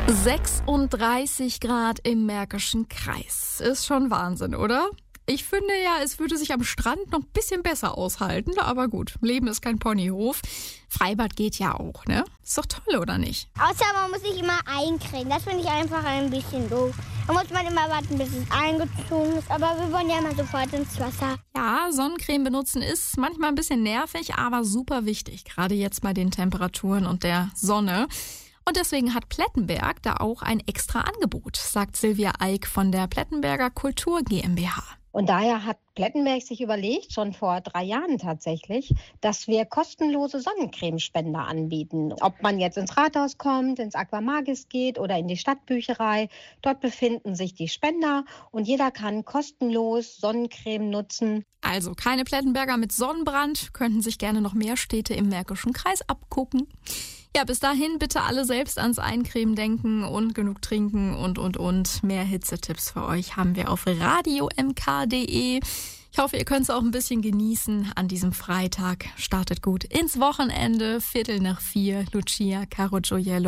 36 Grad im Märkischen Kreis. Ist schon Wahnsinn, oder? Ich finde ja, es würde sich am Strand noch ein bisschen besser aushalten. Aber gut, Leben ist kein Ponyhof. Freibad geht ja auch, ne? Ist doch toll, oder nicht? Außer man muss sich immer eincremen. Das finde ich einfach ein bisschen doof. Da muss man immer warten, bis es eingezogen ist. Aber wir wollen ja immer sofort ins Wasser. Ja, Sonnencreme benutzen ist manchmal ein bisschen nervig, aber super wichtig. Gerade jetzt bei den Temperaturen und der Sonne. Und deswegen hat Plettenberg da auch ein extra Angebot, sagt Silvia Eick von der Plettenberger Kultur GmbH. Und daher hat Plettenberg sich überlegt, schon vor 3 Jahren tatsächlich, dass wir kostenlose Sonnencremespender anbieten. Ob man jetzt ins Rathaus kommt, ins Aquamagis geht oder in die Stadtbücherei, dort befinden sich die Spender und jeder kann kostenlos Sonnencreme nutzen. Also keine Plettenberger mit Sonnenbrand, könnten sich gerne noch mehr Städte im Märkischen Kreis abgucken. Ja, bis dahin bitte alle selbst ans Eincremen denken und genug trinken und. Mehr Hitzetipps für euch haben wir auf radiomk.de. Ich hoffe, ihr könnt es auch ein bisschen genießen an diesem Freitag. Startet gut ins Wochenende, 3:45, Lucia Caro Gioiello.